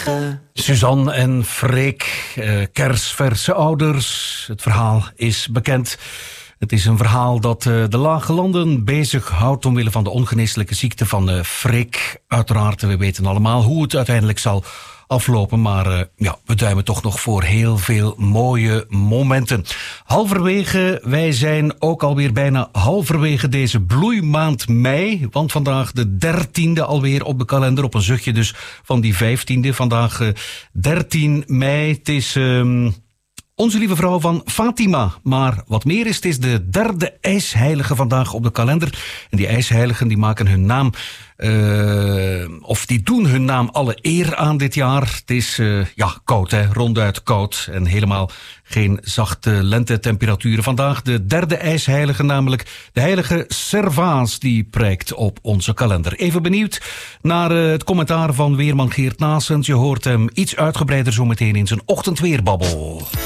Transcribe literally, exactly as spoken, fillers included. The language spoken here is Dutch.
halverwege. Suzanne en Freek, uh, kersverse ouders. Het verhaal is bekend. Het is een verhaal dat uh, de Lage Landen bezighoudt omwille van de ongeneeslijke ziekte van uh, Freek. Uiteraard, we weten allemaal hoe het uiteindelijk zal aflopen, maar uh, ja, we duimen toch nog voor heel veel mooie momenten. Halverwege, wij zijn ook alweer bijna halverwege deze bloeimaand mei, want vandaag de dertiende alweer op de kalender, op een zuchtje dus van die vijftiende. Vandaag uh, dertien mei, het is Uh, Onze Lieve Vrouw van Fatima. Maar wat meer is, het is de derde ijsheilige vandaag op de kalender. En die ijsheiligen die maken hun naam, uh, of die doen hun naam alle eer aan dit jaar. Het is uh, ja, koud, hè? Ronduit koud. En helemaal geen zachte lentetemperaturen. Vandaag de derde ijsheilige, namelijk de heilige Servaas, die prijkt op onze kalender. Even benieuwd naar uh, het commentaar van weerman Geert Naessens. Je hoort hem iets uitgebreider zometeen in zijn ochtendweerbabbel.